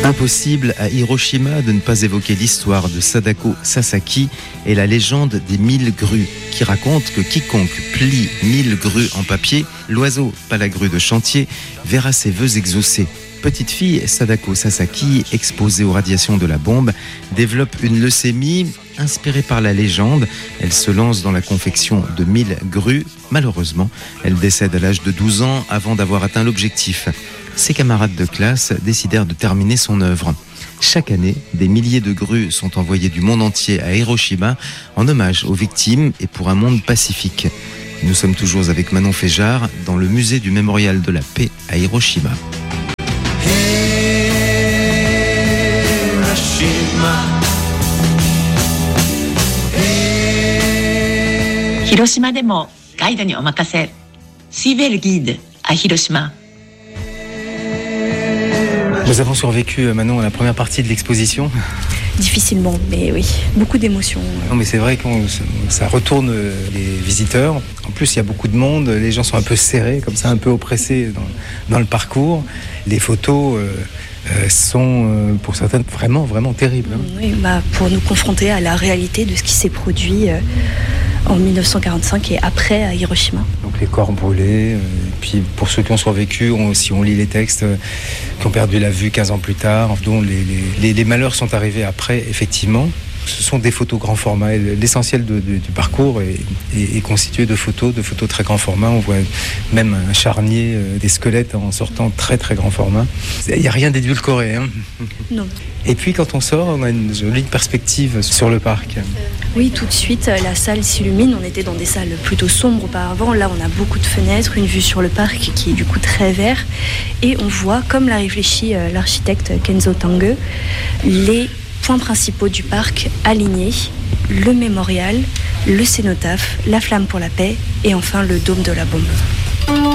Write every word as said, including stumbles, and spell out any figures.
Impossible à Hiroshima de ne pas évoquer l'histoire de Sadako Sasaki et la légende des mille grues, qui raconte que quiconque plie mille grues en papier, l'oiseau, pas la grue de chantier, verra ses vœux exaucés. Petite fille, Sadako Sasaki, exposée aux radiations de la bombe, développe une leucémie. Inspirée par la légende, elle se lance dans la confection de mille grues. Malheureusement, elle décède à l'âge de douze ans avant d'avoir atteint l'objectif. Ses camarades de classe décidèrent de terminer son œuvre. Chaque année, des milliers de grues sont envoyées du monde entier à Hiroshima en hommage aux victimes et pour un monde pacifique. Nous sommes toujours avec Manon Féjard dans le musée du Mémorial de la Paix à Hiroshima. Hiroshima でもガイドにお任せ。シーベルギードà Hiroshima. Nous avons survécu, Manon, à la première partie de l'exposition. Difficilement, mais oui, beaucoup d'émotions. Non, mais c'est vrai que ça retourne les visiteurs. En plus, il y a beaucoup de monde, les gens sont un peu serrés, comme ça, un peu oppressés dans, dans le parcours. Les photos euh, sont, euh, pour certaines, vraiment, vraiment terribles. Hein. Oui, bah, pour nous confronter à la réalité de ce qui s'est produit euh, en dix-neuf cent quarante-cinq et après à Hiroshima. Donc les corps brûlés, euh, et puis pour ceux qui ont survécu, on, si on lit les textes, euh, qui ont perdu la vue quinze ans plus tard, dont les, les, les malheurs sont arrivés après, effectivement. Ce sont des photos grand format. L'essentiel de, de, du parcours est, est, est constitué de photos, de photos très grand format. On voit même un charnier, euh, des squelettes en sortant très très grand format. Il n'y a rien d'édulcoré. Hein. Non. Et puis quand on sort, on a une jolie perspective sur le parc. Oui, tout de suite, la salle s'illumine. On était dans des salles plutôt sombres auparavant. Là, on a beaucoup de fenêtres, une vue sur le parc qui est du coup très vert. Et on voit, comme l'a réfléchi l'architecte Kenzo Tange, les points principaux du parc alignés, le mémorial, le cénotaphe, la flamme pour la paix et enfin le dôme de la bombe.